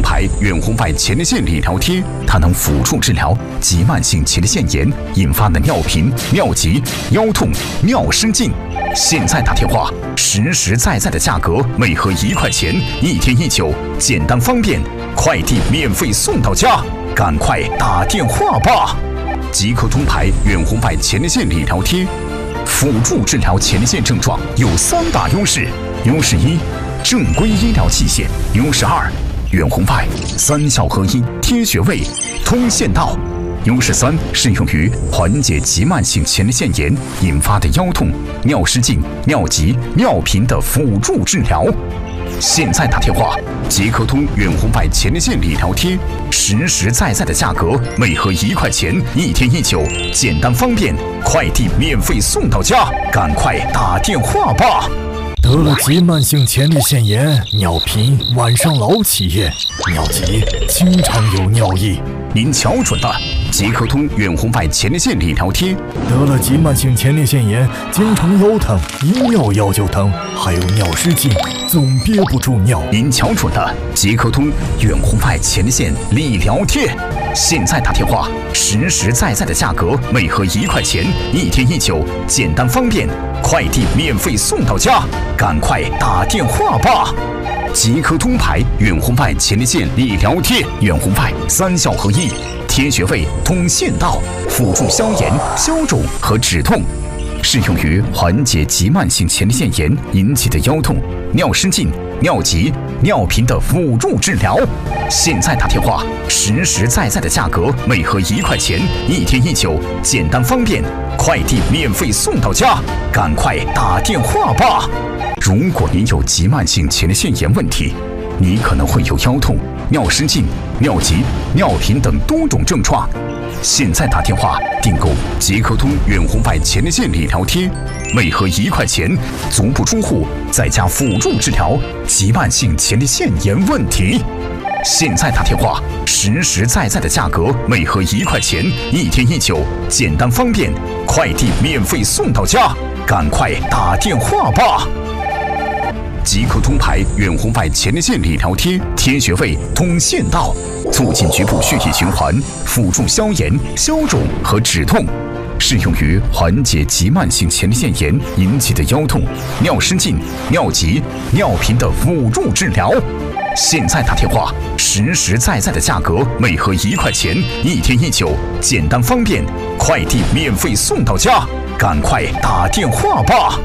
牌远红外前列腺理疗贴，它能辅助治疗急慢性前列腺炎引发的尿频、尿急、腰痛、尿失禁。现在打电话，实实在在的价格，每盒1块钱，1天1酒，简单方便，快递免费送到家，赶快打电话吧！即刻通牌远红外前列腺理疗贴，辅助治疗前列腺症状有3大优势：优势1，正规医疗器械；优势2，远红外3效合一，贴穴位，通线道；优势3，适用于缓解急慢性前列腺炎引发的腰痛、尿失禁、尿急、尿频的辅助治疗。现在打电话，即刻通远红外前列腺理疗贴，实实在在的价格，每盒1块钱，1天1酒，简单方便，快递免费送到家，赶快打电话吧！ 得了急慢性前列腺炎，尿频，晚上老起夜，尿急，经常有尿意。 您瞧准了，即刻通远红外前列腺理疗贴。 得了急慢性前列腺炎，经常腰疼，一尿腰就疼，还有尿失禁，总憋不住尿。 您瞧准了，即刻通远红外前列腺理疗贴。现在打电话，实实在在的价格，每盒1块钱，1天1酒，简单方便，快递免费送到家，赶快打电话吧！即刻通牌远红外前列腺理疗贴，远红外3效合一，贴穴位，通线道，辅助消炎、消肿和止痛，适用于缓解急慢性前列腺炎引起的腰痛、尿失禁、尿急、尿频的辅助治疗。现在打电话，实实在在的价格，每盒1块钱，1天1酒，简单方便，快递免费送到家，赶快打电话吧！如果您有急慢性前列腺炎问题，你可能会有腰痛、尿失禁、尿急、尿频等多种症状。现在打电话订购即刻通远红外前列腺理疗贴，每盒1块钱，足不出户，在家辅助治疗急慢性前列腺炎问题。现在打电话，实实在在的价格，每盒1块钱，1天1酒，简单方便，快递免费送到家，赶快打电话吧！即刻通牌远红外前列腺理疗贴，贴穴位，通线道，促进局部血液循环，辅助消炎、消肿和止痛，适用于缓解急慢性前列腺炎引起的腰痛、尿失禁、尿急、尿频的辅助治疗。现在打电话，实实在在的价格，每盒1块钱，1天1酒，简单方便，快递免费送到家，赶快打电话吧！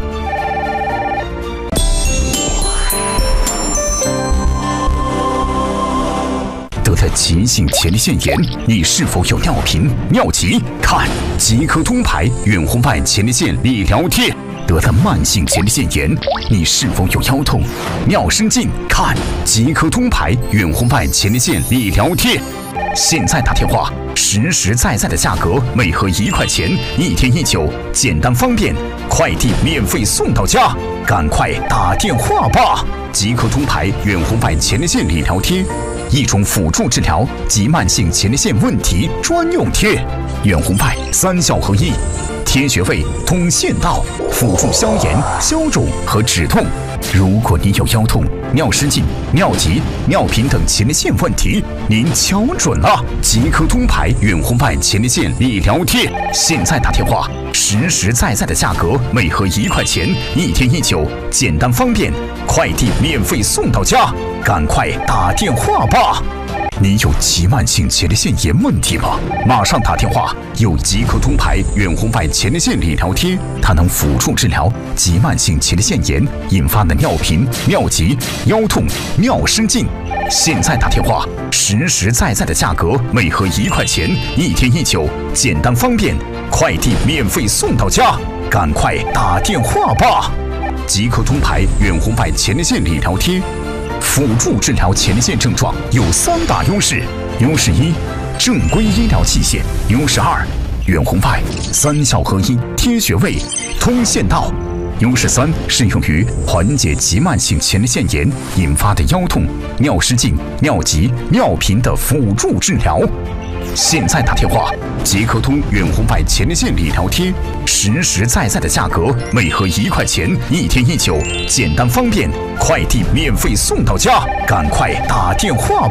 得了急性前列腺炎，你是否有尿频、尿急？看即刻通牌远红外前列腺理疗贴。得了慢性前列腺炎，你是否有腰痛、尿失禁？看即刻通牌远红外前列腺理疗贴。现在打电话，实实在在的价格，每盒1块钱，1天1酒，简单方便，快递免费送到家，赶快打电话吧！即刻通牌远红外前列腺理疗贴，一种辅助治疗急慢性前列腺问题专用贴，远红外3效合一，贴穴位，通线道，辅助消炎、消肿和止痛。如果您有腰痛、尿失禁、尿急、尿频等前列腺问题，您瞧准了，即刻通牌远红外前列腺理疗贴。现在打电话，实实在在的价格，每盒1块钱，1天1酒，简单方便，快递免费送到家，赶快打电话吧！你有急慢性前列腺炎问题吗？马上打电话！有即刻通牌远红外前列腺理疗贴，它能辅助治疗急慢性前列腺炎引发的尿频、尿急、腰痛、尿失禁。现在打电话，实实在在的价格，每盒1块钱，1天1酒，简单方便，快递免费送到家，赶快打电话吧！即刻通牌远红外前列腺理疗贴。辅助治疗前列腺症状有3大优势：优势1，正规医疗器械；优势2，远红外3效合一，贴穴位，通线道；优势3，适用于缓解急慢性前列腺炎引发的腰痛、尿失禁、尿急、尿频的辅助治疗。现在打电话，即刻通远红外前列腺理疗贴，实实在在的价格，每盒1块钱，1天1酒，简单方便，快递免费送到家，赶快打电话吧！